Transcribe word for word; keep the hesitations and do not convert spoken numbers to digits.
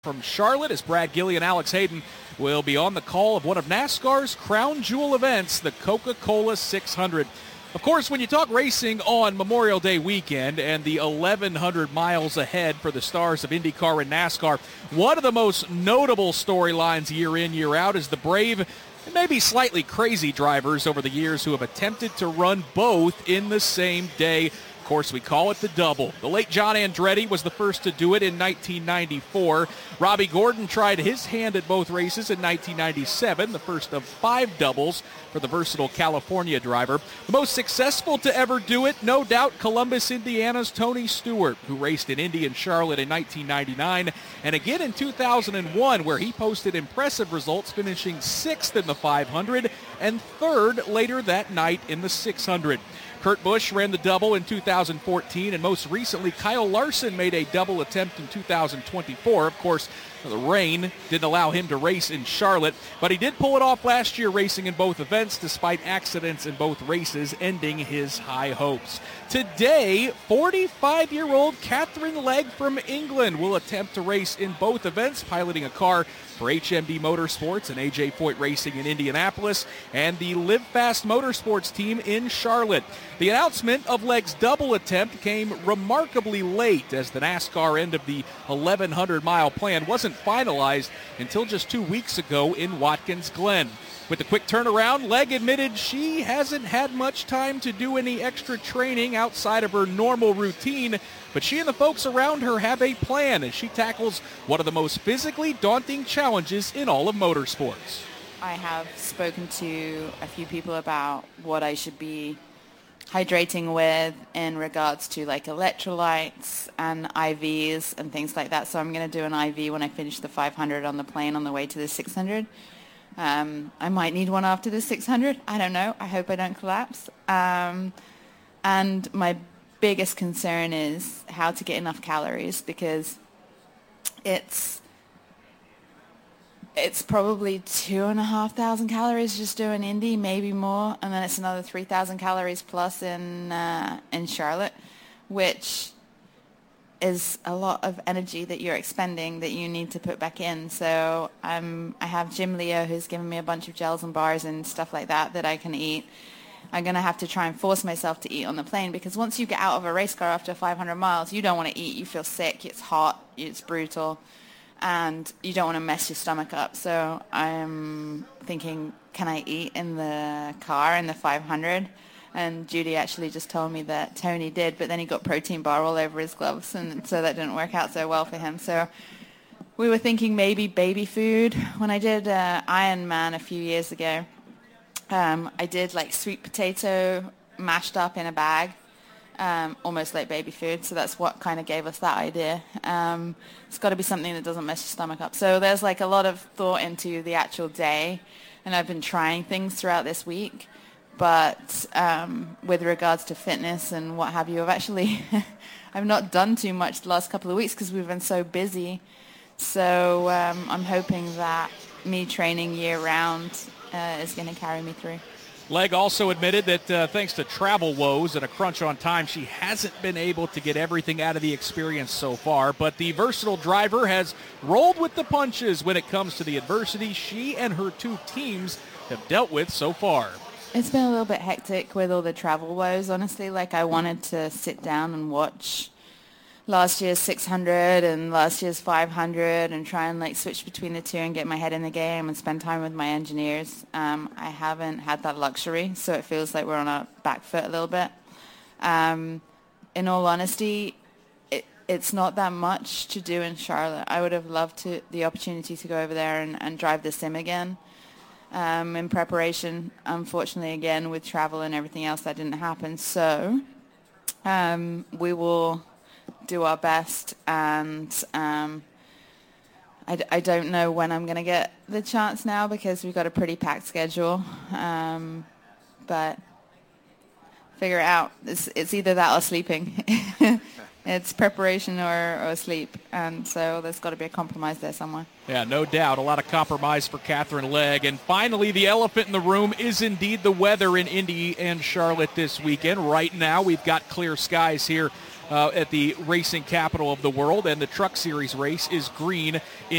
From Charlotte, as Brad Gilly and Alex Hayden will be on the call of one of NASCAR's crown jewel events, the Coca-Cola six hundred. Of course, when you talk racing on Memorial Day weekend and the eleven hundred miles ahead for the stars of IndyCar and NASCAR, one of the most notable storylines year in, year out is the brave and maybe slightly crazy drivers over the years who have attempted to run both in the same day. Of course, we call it the double. The late John Andretti was the first to do it in nineteen ninety-four. Robbie Gordon tried his hand at both races in nineteen ninety-seven, the first of five doubles for the versatile California driver. The most successful to ever do it, no doubt, Columbus, Indiana's Tony Stewart, who raced in Indy and Charlotte in nineteen ninety-nine, and again in two thousand one, where he posted impressive results, finishing sixth in the five hundred and third later that night in the six hundred. Kurt Busch ran the double in two thousand fourteen, and most recently, Kyle Larson made a double attempt in two thousand twenty-four. Of course, the rain didn't allow him to race in Charlotte, but he did pull it off last year racing in both events despite accidents in both races, ending his high hopes. Today, forty-five-year-old Katherine Legge from England will attempt to race in both events, piloting a car for H M D Motorsports and A J Foyt Racing in Indianapolis and the Live Fast Motorsports team in Charlotte. The announcement of Legge's double attempt came remarkably late, as the NASCAR end of the eleven hundred mile plan wasn't finalized until just two weeks ago in Watkins Glen. With the quick turnaround, Legge admitted she hasn't had much time to do any extra training outside of her normal routine, but she and the folks around her have a plan as she tackles one of the most physically daunting challenges in all of motorsports. I have spoken to a few people about what I should be hydrating with in regards to like electrolytes and I Vs and things like that. So I'm going to do an I V when I finish the five hundred on the plane on the way to the six hundred. Um, I might need one after the six hundred. I don't know. I hope I don't collapse. Um, and my biggest concern is how to get enough calories, because it's it's probably two and a half thousand calories just doing Indy, maybe more, and then it's another three thousand calories plus in uh, in Charlotte, which is a lot of energy that you're expending that you need to put back in. So um, I have Jim Leo, who's given me a bunch of gels and bars and stuff like that that I can eat. I'm going to have to try and force myself to eat on the plane, because once you get out of a race car after five hundred miles, you don't want to eat. You feel sick. It's hot. It's brutal. And you don't want to mess your stomach up. So I'm thinking, can I eat in the car in the five hundred? And Judy actually just told me that Tony did, but then he got protein bar all over his gloves, and so that didn't work out so well for him. So we were thinking maybe baby food. When I did uh, Ironman a few years ago, um, I did like sweet potato mashed up in a bag, um, almost like baby food. So that's what kind of gave us that idea. Um, it's got to be something that doesn't mess your stomach up. So there's like a lot of thought into the actual day, and I've been trying things throughout this week. But um, with regards to fitness and what have you, I've actually I've not done too much the last couple of weeks because we've been so busy. So um, I'm hoping that me training year-round uh, is going to carry me through. Legge also admitted that uh, thanks to travel woes and a crunch on time, she hasn't been able to get everything out of the experience so far. But the versatile driver has rolled with the punches when it comes to the adversity she and her two teams have dealt with so far. It's been a little bit hectic with all the travel woes, honestly. Like, I wanted to sit down and watch last year's six hundred and last year's five hundred and try and, like, switch between the two and get my head in the game and spend time with my engineers. Um, I haven't had that luxury, so it feels like we're on our back foot a little bit. Um, in all honesty, it, it's not that much to do in Charlotte. I would have loved to, the opportunity to go over there and, and drive the sim again. Um, in preparation, unfortunately, again, with travel and everything else, that didn't happen. So um, we will do our best, and um, I, d- I don't know when I'm going to get the chance now, because we've got a pretty packed schedule, um, but figure it out. It's, it's either that or sleeping. It's preparation or, or sleep, and so there's got to be a compromise there somewhere. Yeah, no doubt. A lot of compromise for Katherine Legge. And finally, the elephant in the room is indeed the weather in Indy and Charlotte this weekend. Right now, we've got clear skies here uh, at the racing capital of the world, and the Truck Series race is green in